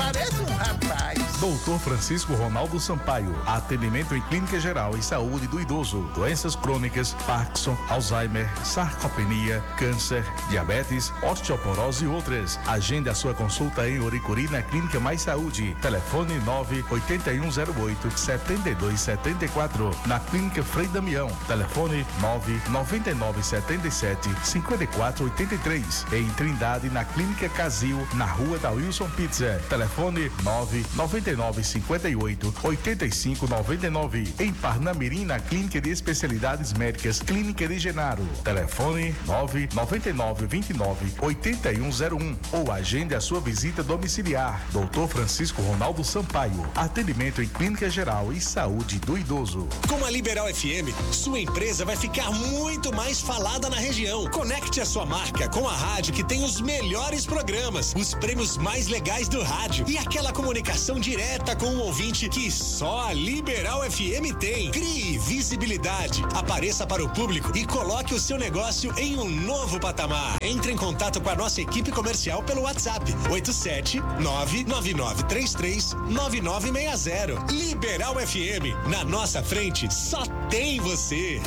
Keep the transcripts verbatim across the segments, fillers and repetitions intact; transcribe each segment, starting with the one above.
parece um rapaz. doutor Francisco Ronaldo Sampaio, atendimento em clínica geral e saúde do idoso, doenças crônicas, Parkinson, Alzheimer, sarcopenia, câncer, diabetes, osteoporose e outras. Agende a sua consulta em Oricuri na Clínica Mais Saúde. Telefone nove oito um zero oito sete dois sete quatro. Na Clínica Frei Damião. Telefone nove nove nove sete sete cinco quatro oito três. Em Trindade, na Clínica Casil, na Rua da Wilson Pizza. Telefone nove nove nove cinco oito oito cinco nove nove. Em Parnamirim, na Clínica de Especialidades Médicas Clínica de Genaro. Telefone nove nove nove dois nove oito um zero um. Ou agende a sua visita domiciliar. doutor Francisco Ronaldo Sampaio. Atendimento em clínica geral e saúde do idoso. Com a Liberal F M, sua empresa vai ficar muito mais falada na região. Conecte a sua marca com a rádio que tem os melhores programas, os prêmios mais legais do rádio e aquela comunicação direta com o ouvinte que só a Liberal F M tem. Crie visibilidade, apareça para o público e coloque o seu negócio em um novo patamar. Entre em contato com a nossa equipe comercial pelo WhatsApp oito sete nove nove nove três três nove nove seis zero. Liberal F M, na nossa frente só tem você.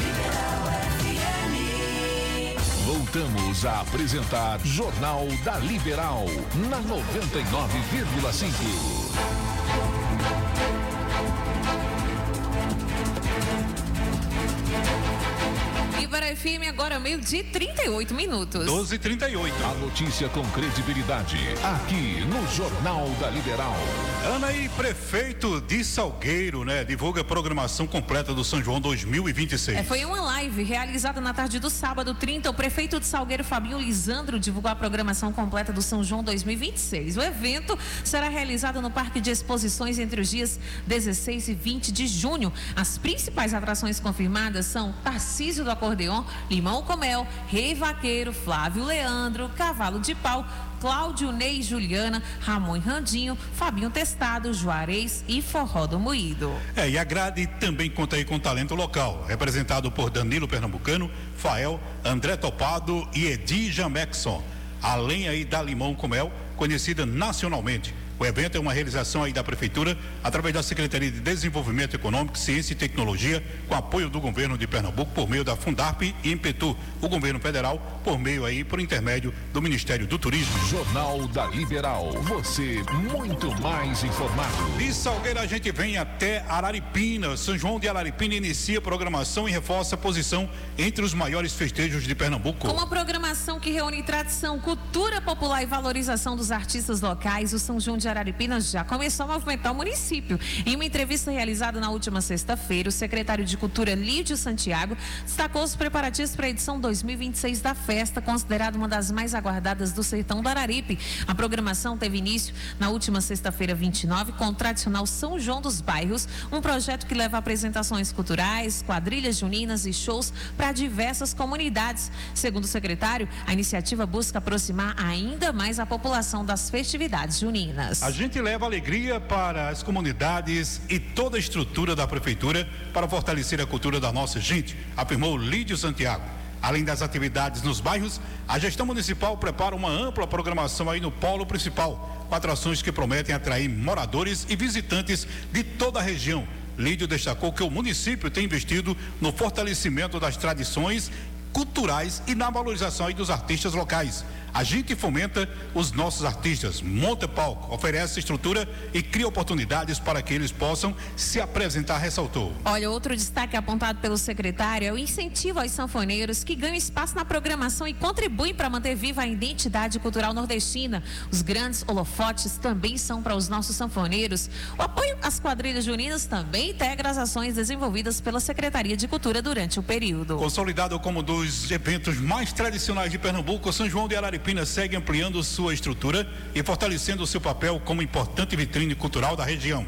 Voltamos a apresentar Jornal da Liberal na noventa e nove vírgula cinco. Liberal F M agora meio-dia e trinta e oito minutos. doze e trinta e oito. A notícia com credibilidade, aqui no Jornal da Liberal. Ana, e prefeito de Salgueiro, né, divulga a programação completa do São João dois mil e vinte e seis. É, foi uma live realizada na tarde do sábado trinta. O prefeito de Salgueiro, Fabinho Lisandro, divulgou a programação completa do São João dois mil e vinte e seis. O evento será realizado no Parque de Exposições entre os dias dezesseis e vinte de junho. As principais atrações confirmadas são Tarcísio do Acordeon, Limão com Mel, Rei Vaqueiro, Flávio Leandro, Cavalo de Pau, Cláudio Ney e Juliana, Ramon e Randinho, Fabinho Testado, Juarez e Forró do Moído. É, e a grade também conta aí com talento local, representado por Danilo Pernambucano, Fael, André Topado e Edi Jamexon. Além aí da Limão com Mel, conhecida nacionalmente. O evento é uma realização aí da Prefeitura, através da Secretaria de Desenvolvimento Econômico, Ciência e Tecnologia, com apoio do Governo de Pernambuco, por meio da Fundarp e Impetu, o Governo Federal, por meio aí, por intermédio do Ministério do Turismo. Jornal da Liberal, você muito mais informado. De Salgueiro a gente vem até Araripina. São João de Araripina inicia a programação e reforça a posição entre os maiores festejos de Pernambuco. Com uma programação que reúne tradição, cultura popular e valorização dos artistas locais, o São João de Araripina já começou a movimentar o município. Em uma entrevista realizada na última sexta-feira, o secretário de Cultura, Lídio Santiago, destacou os preparativos para a edição dois mil e vinte e seis da festa, considerada uma das mais aguardadas do sertão do Araripe. A programação teve início na última sexta-feira, vinte e nove, com o tradicional São João dos Bairros, um projeto que leva apresentações culturais, quadrilhas juninas e shows para diversas comunidades. Segundo o secretário, a iniciativa busca aproximar ainda mais a população das festividades juninas. A gente leva alegria para as comunidades e toda a estrutura da Prefeitura para fortalecer a cultura da nossa gente, afirmou Lídio Santiago. Além das atividades nos bairros, a gestão municipal prepara uma ampla programação aí no polo principal, com atrações que prometem atrair moradores e visitantes de toda a região. Lídio destacou que o município tem investido no fortalecimento das tradições culturais e na valorização aí dos artistas locais. A gente fomenta os nossos artistas, monta palco, oferece estrutura e cria oportunidades para que eles possam se apresentar, ressaltou. Olha, outro destaque apontado pelo secretário é o incentivo aos sanfoneiros que ganham espaço na programação e contribuem para manter viva a identidade cultural nordestina. Os grandes holofotes também são para os nossos sanfoneiros. O apoio às quadrilhas juninas também integra as ações desenvolvidas pela Secretaria de Cultura durante o período. Consolidado como um dos eventos mais tradicionais de Pernambuco, o São João de Araripina segue ampliando sua estrutura e fortalecendo seu papel como importante vitrine cultural da região.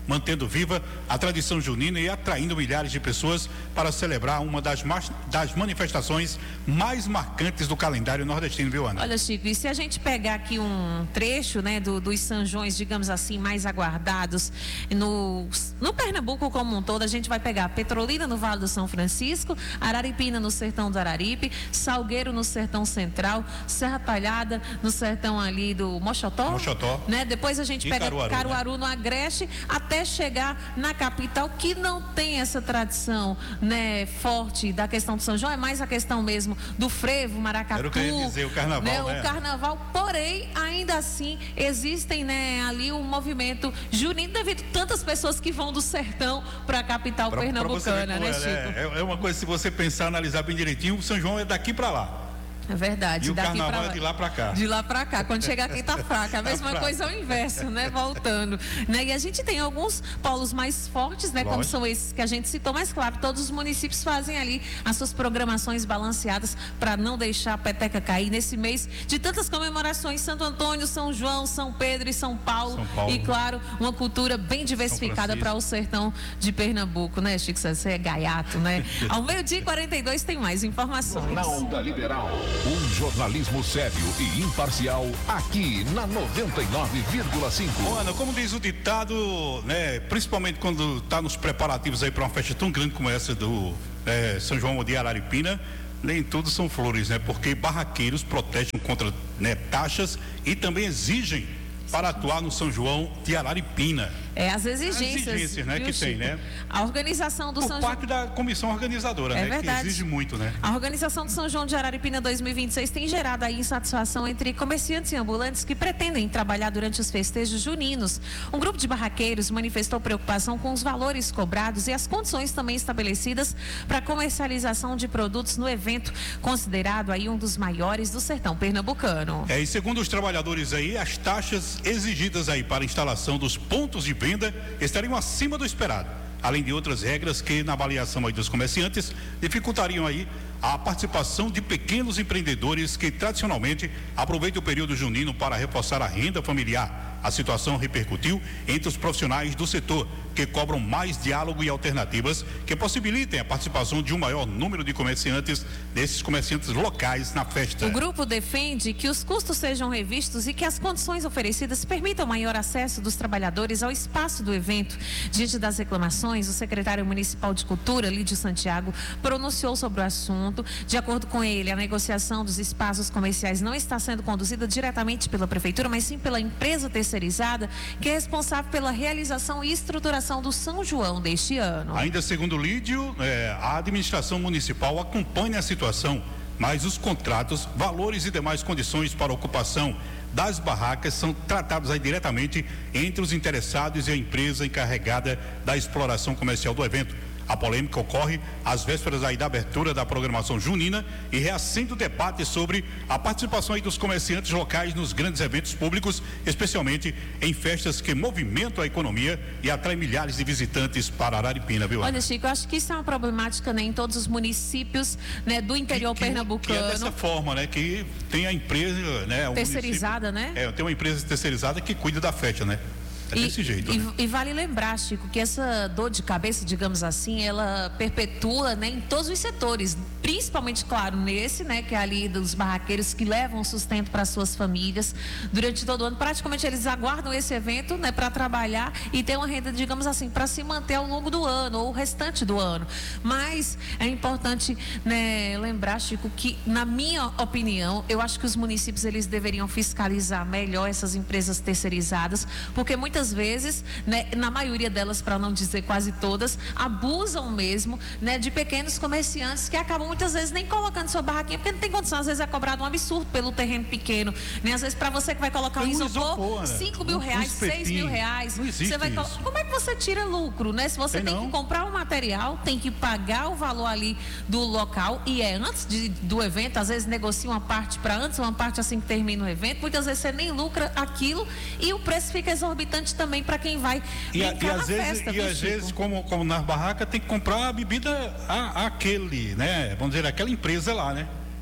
mantendo viva a tradição junina e atraindo milhares de pessoas para celebrar uma das, das manifestações mais marcantes do calendário nordestino, viu, Ana? Olha, Chico, e se a gente pegar aqui um trecho, né, do, dos São Joões, digamos assim, mais aguardados no, no Pernambuco como um todo, a gente vai pegar Petrolina no Vale do São Francisco, Araripina no Sertão do Araripe, Salgueiro no Sertão Central, Serra Talhada no sertão ali do Moxotó, Moxotó. Né? Depois a gente E pega Caruaru, Caruaru né? no Agreste, até chegar na capital, que não tem essa tradição, né, forte da questão do São João, é mais a questão mesmo do frevo, maracatu. Era o que eu ia dizer, o carnaval, né? né? O carnaval, porém, ainda assim, existem, né, ali um movimento junino devido a tantas pessoas que vão do sertão para a capital Pra, pernambucana, pra né, é, Chico? É, é uma coisa, se você pensar, analisar bem direitinho, o São João é daqui para lá. É verdade. E o daqui carnaval pra... é de lá para cá. De lá para cá. Quando chegar aqui tá fraca. A mesma fraca. coisa ao inverso, né? Voltando. Né? E a gente tem alguns polos mais fortes, né? Como Lógico. são esses que a gente citou, mas claro, todos os municípios fazem ali as suas programações balanceadas para não deixar a peteca cair nesse mês de tantas comemorações. Santo Antônio, São João, São Pedro e São Paulo. São Paulo. E claro, uma cultura bem diversificada para o sertão de Pernambuco, né, Chico? Você é gaiato, né? Ao meio-dia e quarenta e dois tem mais informações. Jornal da Liberal. Um jornalismo sério e imparcial aqui na noventa e nove vírgula cinco. Ô, Ana, como diz o ditado, né, principalmente quando está nos preparativos aí para uma festa tão grande como essa do é, São João de Araripina, nem tudo são flores, né? Porque barraqueiros protestam contra, né, taxas e também exigem para atuar no São João de Araripina. É, as exigências, As exigências, né, viu, que tem, Chico? né? A organização do Por São parte João... da comissão organizadora, É né? verdade. Que exige muito, né? A organização do São João de Araripina dois mil e vinte e seis tem gerado aí insatisfação entre comerciantes e ambulantes que pretendem trabalhar durante os festejos juninos. Um grupo de barraqueiros manifestou preocupação com os valores cobrados e as condições também estabelecidas para a comercialização de produtos no evento, considerado aí um dos maiores do sertão pernambucano. É, e segundo os trabalhadores aí, as taxas exigidas aí para a instalação dos pontos de venda estariam acima do esperado, além de outras regras que, na avaliação aí dos comerciantes, dificultariam aí a participação de pequenos empreendedores que tradicionalmente aproveitam o período junino para reforçar a renda familiar. A situação repercutiu entre os profissionais do setor, que cobram mais diálogo e alternativas que possibilitem a participação de um maior número de comerciantes, desses comerciantes locais na festa. O grupo defende que os custos sejam revistos e que as condições oferecidas permitam maior acesso dos trabalhadores ao espaço do evento. Diante das reclamações, o secretário municipal de Cultura, Lídio Santiago, pronunciou sobre o assunto. De acordo com ele, a negociação dos espaços comerciais não está sendo conduzida diretamente pela prefeitura, mas sim pela empresa terceirizada, que é responsável pela realização e estruturação do São João deste ano. Ainda segundo o Lídio, é, a administração municipal acompanha a situação, mas os contratos, valores e demais condições para ocupação das barracas são tratados aí diretamente entre os interessados e a empresa encarregada da exploração comercial do evento. A polêmica ocorre às vésperas aí da abertura da programação junina e reacende o debate sobre a participação aí dos comerciantes locais nos grandes eventos públicos, especialmente em festas que movimentam a economia e atraem milhares de visitantes para Araripina, viu? Olha, Chico, eu acho que isso é uma problemática, né, em todos os municípios, né, do interior que, que, pernambucano. Que é dessa forma, né? Que tem a empresa, né? o Terceirizada, né? É, tem uma empresa terceirizada que cuida da festa, né? É E, desse jeito, e, né? e vale lembrar, Chico, que essa dor de cabeça, digamos assim, ela perpetua, né, em todos os setores, principalmente, claro, nesse, né, que é ali dos barraqueiros que levam sustento para suas famílias durante todo o ano. Praticamente eles aguardam esse evento, né, para trabalhar e ter uma renda, digamos assim, para se manter ao longo do ano ou o restante do ano. Mas é importante, né, lembrar, Chico, que na minha opinião, eu acho que os municípios eles deveriam fiscalizar melhor essas empresas terceirizadas, porque muitas Muitas vezes, né, na maioria delas, para não dizer quase todas, abusam mesmo, né, de pequenos comerciantes que acabam muitas vezes nem colocando sua barraquinha, porque não tem condição, às vezes é cobrado um absurdo pelo terreno pequeno, né? Às vezes para você que vai colocar um Tem um isopor, isopor, né? cinco mil Um- reais, um seis espetinho. mil reais, Não existe você vai colo- isso. como é que você tira lucro, né? Se você Tem tem, não. que comprar um material, tem que pagar o valor ali do local e é antes de, do evento, às vezes negocia uma parte para antes, uma parte assim que termina o evento, muitas vezes você nem lucra aquilo e o preço fica exorbitante também para quem vai E, a- brincar e na às vezes, festa, e viu, às Chico? vezes como, como nas barracas, tem que comprar a bebida a, aquele, né? Vamos dizer, aquela empresa lá, né?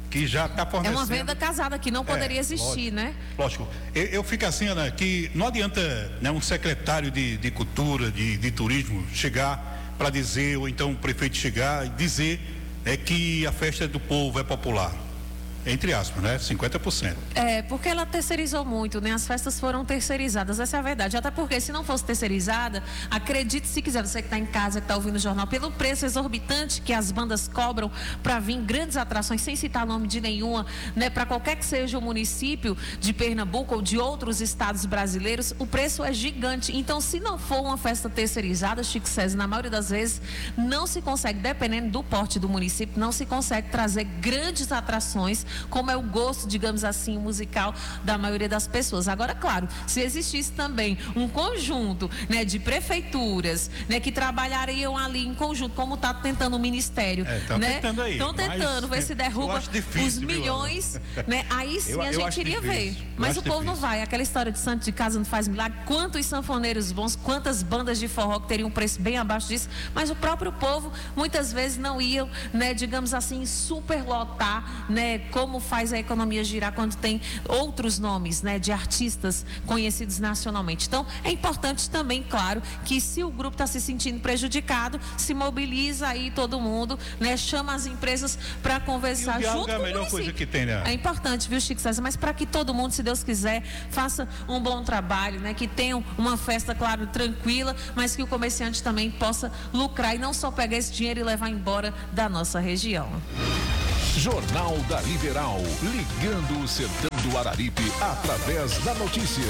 que já está fornecendo. É uma venda casada que não poderia é, existir, lógico, né? Lógico. Eu, eu fico assim, Ana, que não adianta, né, um secretário de, de cultura, de, de turismo chegar para dizer, ou então o prefeito chegar e dizer é, que a festa do povo é popular. Entre aspas, né? cinquenta por cento. É, porque ela terceirizou muito, né? As festas foram terceirizadas, essa é a verdade. Até porque se não fosse terceirizada, acredite se quiser, você que está em casa, que está ouvindo o jornal, pelo preço exorbitante que as bandas cobram para vir grandes atrações, sem citar nome de nenhuma, né? Para qualquer que seja o município de Pernambuco ou de outros estados brasileiros, o preço é gigante. Então, se não for uma festa terceirizada, Chico César, na maioria das vezes, não se consegue, dependendo do porte do município, não se consegue trazer grandes atrações, como é o gosto, digamos assim, musical da maioria das pessoas. Agora, claro, se existisse também um conjunto, né, de prefeituras, né, que trabalhariam ali em conjunto, como está tentando o Ministério, é, tá né? tentando aí, Estão tentando ver se derruba difícil, os milhões, né? Aí sim eu, a eu gente iria difícil. ver. Mas eu o povo difícil. não vai. Aquela história de santo de casa não faz milagre. Quantos sanfoneiros bons, quantas bandas de forró que teriam um preço bem abaixo disso, mas o próprio povo muitas vezes não iam, né, digamos assim, superlotar, né, como faz a economia girar quando tem outros nomes, né, de artistas conhecidos nacionalmente. Então, é importante também, claro, que se o grupo está se sentindo prejudicado, se mobiliza aí todo mundo, né, chama as empresas para conversar junto é a com o melhor município. coisa que tem, né? É importante, viu, Chico César, mas para que todo mundo, se Deus quiser, faça um bom trabalho, né, que tenham uma festa, claro, tranquila, mas que o comerciante também possa lucrar e não só pegar esse dinheiro e levar embora da nossa região. Jornal da Liberal, ligando o sertão do Araripe através da notícia.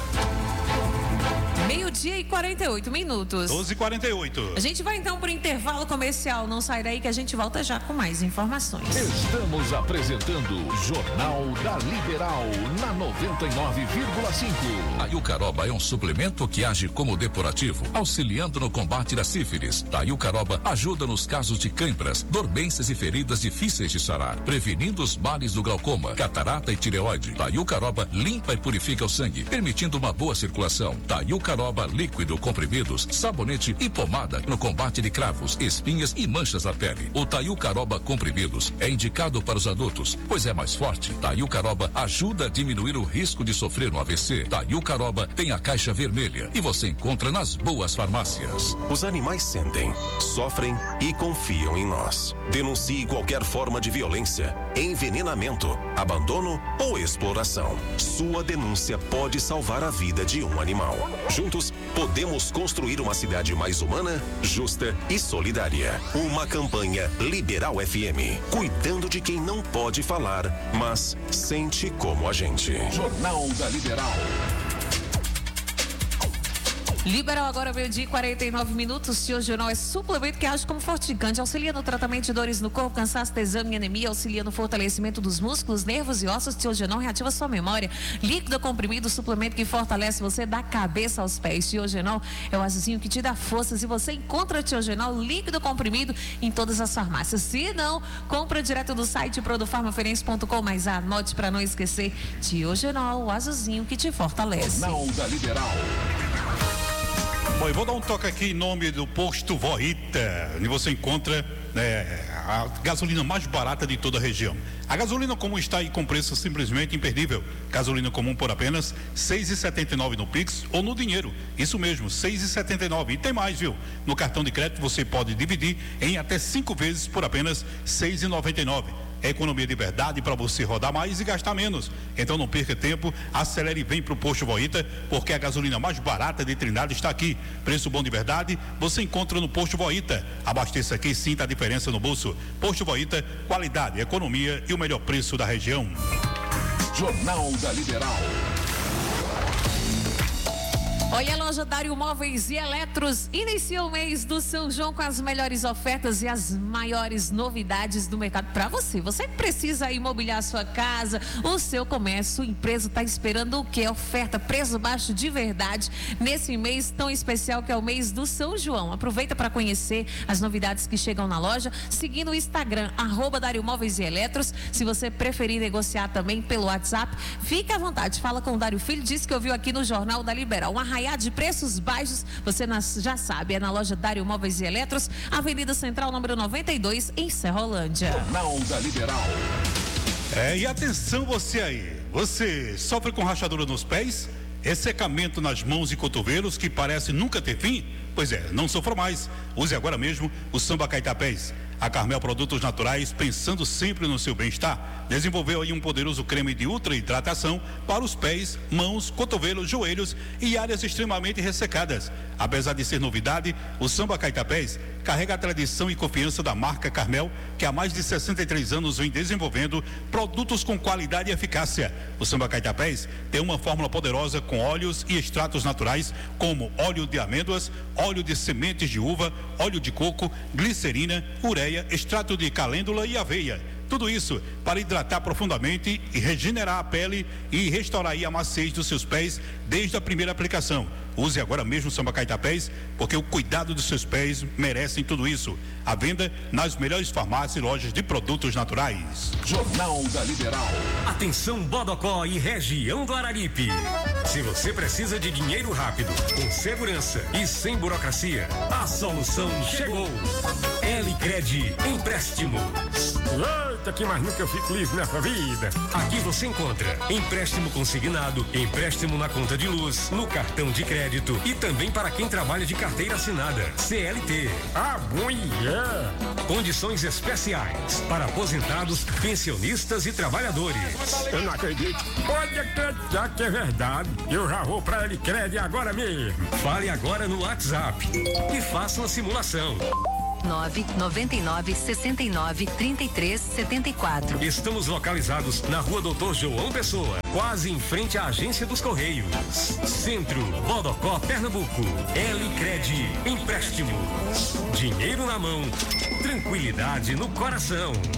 Meio-dia e quarenta e oito minutos. doze e quarenta e oito. A gente vai então para o intervalo comercial. Não sai daí que a gente volta já com mais informações. Estamos apresentando Jornal da Liberal na noventa e nove vírgula cinco. A Iucaroba é um suplemento que age como depurativo, auxiliando no combate da sífilis. A Iucaroba ajuda nos casos de cãibras, dormências e feridas difíceis de sarar, prevenindo os males do glaucoma, catarata e tireoide. A Iucaroba limpa e purifica o sangue, permitindo uma boa circulação. A Iucaroba líquido, comprimidos, sabonete e pomada no combate de cravos, espinhas e manchas na pele. O Taiucaroba comprimidos é indicado para os adultos, pois é mais forte. Taiucaroba ajuda a diminuir o risco de sofrer um A V C. Taiucaroba tem a caixa vermelha e você encontra nas boas farmácias. Os animais sentem, sofrem e confiam em nós. Denuncie qualquer forma de violência, envenenamento, abandono ou exploração. Sua denúncia pode salvar a vida de um animal. Juntos, podemos construir uma cidade mais humana, justa e solidária. Uma campanha Liberal F M, cuidando de quem não pode falar, mas sente como a gente. Jornal da Liberal. Liberal agora, meio-dia e quarenta e nove minutos. Tio Jornal é suplemento que age como fortificante, auxilia no tratamento de dores no corpo, cansaço, tesão e anemia, auxilia no fortalecimento dos músculos, nervos e ossos. Tio Jornal reativa sua memória. Líquido comprimido, suplemento que fortalece você da cabeça aos pés. Tio Jornal é o azulzinho que te dá forças e você encontra Tio Jornal líquido comprimido em todas as farmácias. Se não, compra direto do site produfarmaferense ponto com, mas anote para não esquecer, Tio Jornal, o azulzinho que te fortalece. Jornal da Liberal. Bom, eu vou dar um toque aqui em nome do Posto Voita, onde você encontra, né, a gasolina mais barata de toda a região. A gasolina comum está aí com preço simplesmente imperdível. Gasolina comum por apenas seis reais e setenta e nove centavos no Pix ou no dinheiro. Isso mesmo, seis reais e setenta e nove centavos. E tem mais, viu? No cartão de crédito você pode dividir em até cinco vezes por apenas seis reais e noventa e nove centavos. É economia de verdade para você rodar mais e gastar menos. Então não perca tempo, acelere e vem para o Posto Voita, porque a gasolina mais barata de Trindade está aqui. Preço bom de verdade, você encontra no Posto Voita. Abasteça aqui e sinta a diferença no bolso. Posto Voita, qualidade, economia e o melhor preço da região. Jornal da Liberal. Olha, a loja Dário Móveis e Eletros inicia o mês do São João com as melhores ofertas e as maiores novidades do mercado para você. Você que precisa imobiliar a sua casa, o seu comércio, sua empresa está esperando o quê? Oferta, preço baixo de verdade nesse mês tão especial que é o mês do São João. Aproveita para conhecer as novidades que chegam na loja, seguindo o Instagram, arroba Dário Móveis e Eletros. Se você preferir negociar também pelo WhatsApp, fique à vontade. Fala com o Dário Filho, disse que ouviu aqui no Jornal da Liberal. Uma de preços baixos, você já sabe, é na loja Dário Móveis e Eletros, Avenida Central, número noventa e dois, em Serrolândia. Jornal da Liberal. É, e atenção você aí, você sofre com rachadura nos pés, ressecamento nas mãos e cotovelos que parece nunca ter fim? Pois é, não sofra mais, use agora mesmo o Samba Caetapés. A Carmel Produtos Naturais, pensando sempre no seu bem-estar, desenvolveu aí um poderoso creme de ultra hidratação para os pés, mãos, cotovelos, joelhos e áreas extremamente ressecadas. Apesar de ser novidade, o Samba Caetapés carrega a tradição e confiança da marca Carmel, que há mais de sessenta e três anos vem desenvolvendo produtos com qualidade e eficácia. O Samba Caetapés tem uma fórmula poderosa com óleos e extratos naturais, como óleo de amêndoas, óleo de sementes de uva, óleo de coco, glicerina, ureia, extrato de calêndula e aveia. Tudo isso para hidratar profundamente e regenerar a pele e restaurar a maciez dos seus pés desde a primeira aplicação. Use agora mesmo o Samba Caetapés, porque o cuidado dos seus pés merecem tudo isso. À venda nas melhores farmácias e lojas de produtos naturais. Jornal da Liberal. Atenção Bodocó e região do Araripe. Se você precisa de dinheiro rápido, com segurança e sem burocracia, a solução chegou. L-Cred Empréstimos. Eita, que mais nunca eu fico livre nessa vida. Aqui você encontra empréstimo consignado, empréstimo na conta de luz, no cartão de crédito e também para quem trabalha de carteira assinada, C L T. Ah, bom, yeah. Condições especiais para aposentados, pensionistas e trabalhadores. Eu não acredito. Pode acreditar que é verdade. Eu já vou para L-Cred agora mesmo. Fale agora no WhatsApp e faça uma simulação. nove nove nove, seis nove, três três sete quatro. Estamos localizados na Rua Doutor João Pessoa, quase em frente à Agência dos Correios. Centro, Bodocó, Pernambuco. L-Cred Empréstimos. Dinheiro na mão, tranquilidade no coração.